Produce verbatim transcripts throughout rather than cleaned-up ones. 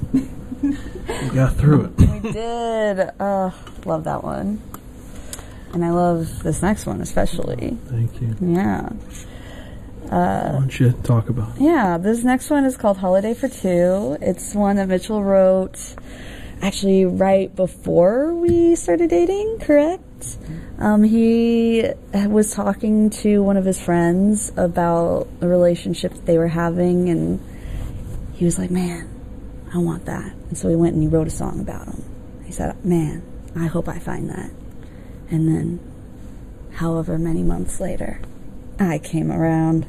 We got through it. We did. Uh, love that one. And I love this next one especially. Thank you. Yeah. Uh, Why don't you talk about it? Yeah, this next one is called Holiday for Two. It's one that Mitchell wrote actually right before we started dating, correct? Um, he was talking to one of his friends about the relationship that they were having, and he was like, man, I want that. And so he went and he wrote a song about him. He said, man, I hope I find that. And then, however many months later, I came around.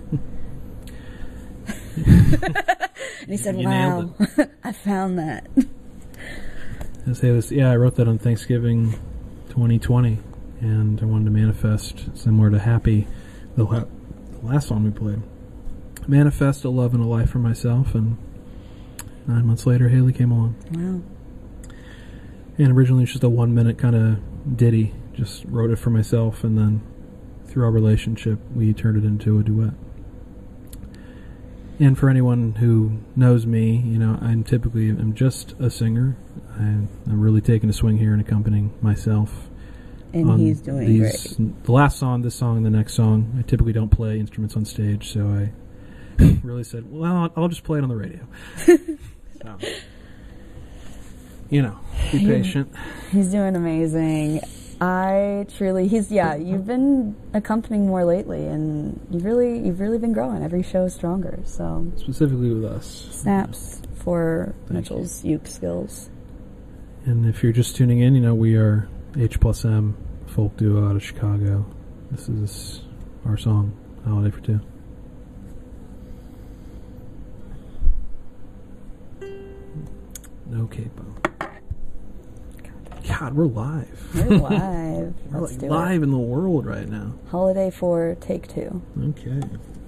And he said, You wow, I found that. I say this, yeah, I wrote that on Thanksgiving twenty twenty, and I wanted to manifest, similar to Happy, the, la- the last song we played. Manifest a love and a life for myself, and nine months later, Haley came along. Wow. And originally it was just a one-minute kind of ditty. Just wrote it for myself, and then through our relationship, we turned it into a duet. And for anyone who knows me, you know, I'm typically I'm just a singer. I'm, I'm really taking a swing here and accompanying myself. And he's doing these, great. The last song, this song, and the next song. I typically don't play instruments on stage, so I really said, well, I'll, I'll just play it on the radio. So, you know, be patient. He's doing amazing. I truly, he's, yeah, you've been accompanying more lately, and you've really, you've really been growing. Every show is stronger, so. Specifically with us. Snaps for Thank Mitchell's uke skills. And if you're just tuning in, you know, we are H plus M, folk duo out of Chicago. This is our song, Holiday for Two. No capo. God, we're live. We're live. We're Let's like do live it. in the world right now. Holiday for take two. Okay.